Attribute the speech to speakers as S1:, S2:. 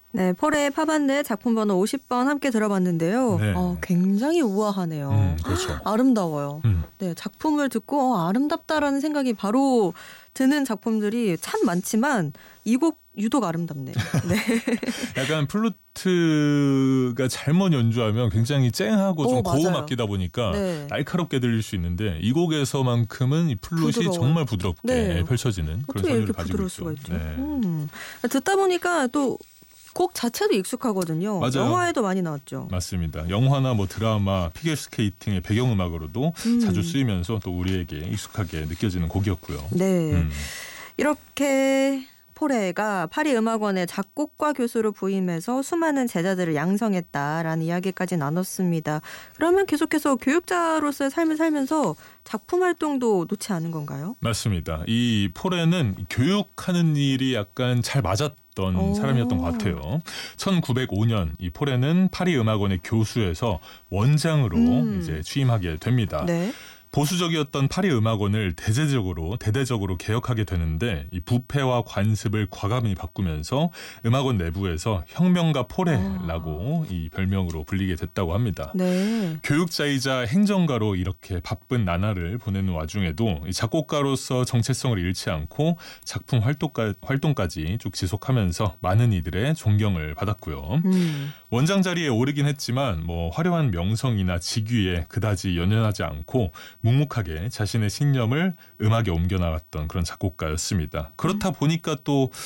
S1: 네, 폴의 파반드 작품 번호 50번 함께 들어봤는데요.
S2: 네.
S1: 굉장히 우아하네요.
S2: 그렇죠.
S1: 아름다워요. 네, 작품을 듣고 아름답다라는 생각이 바로 드는 작품들이 참 많지만 이 곡 유독 아름답네요. 네.
S2: 약간 플루트가 잘못 연주하면 굉장히 쨍하고 좀
S1: 맞아요.
S2: 고음악기다 보니까
S1: 네.
S2: 날카롭게 들릴 수 있는데 이 곡에서만큼은 이 플룻이
S1: 부드러워요.
S2: 정말 부드럽게
S1: 네.
S2: 펼쳐지는 그런
S1: 어떻게
S2: 선율을
S1: 이렇게
S2: 가지고
S1: 부드러울
S2: 있죠.
S1: 수가 있죠?
S2: 네.
S1: 듣다 보니까 또 곡 자체도 익숙하거든요.
S2: 맞아요.
S1: 영화에도 많이 나왔죠.
S2: 맞습니다. 영화나 뭐 드라마, 피겨스케이팅의 배경음악으로도 자주 쓰이면서 또 우리에게 익숙하게 느껴지는 곡이었고요.
S1: 네. 이렇게 폴레가 파리 음악원의 작곡가 교수로 부임해서 수많은 제자들을 양성했다라는 이야기까지 나눴습니다. 그러면 계속해서 교육자로서의 삶을 살면서 작품 활동도 놓지 않은 건가요?
S2: 맞습니다. 이 폴레는 교육하는 일이 약간 잘 맞았던 사람이었던 것 같아요. 1905년 이 폴레는 파리 음악원의 교수에서 원장으로 이제 취임하게 됩니다.
S1: 네.
S2: 보수적이었던 파리 음악원을 대대적으로 개혁하게 되는데 이 부패와 관습을 과감히 바꾸면서 음악원 내부에서 혁명가 폴레라고 이 별명으로 불리게 됐다고 합니다.
S1: 네.
S2: 교육자이자 행정가로 이렇게 바쁜 나날을 보내는 와중에도 이 작곡가로서 정체성을 잃지 않고 작품 활동까지 쭉 지속하면서 많은 이들의 존경을 받았고요. 원장 자리에 오르긴 했지만 뭐 화려한 명성이나 직위에 그다지 연연하지 않고 묵묵하게 자신의 신념을 음악에 옮겨나갔던 그런 작곡가였습니다. 그렇다 보니까 또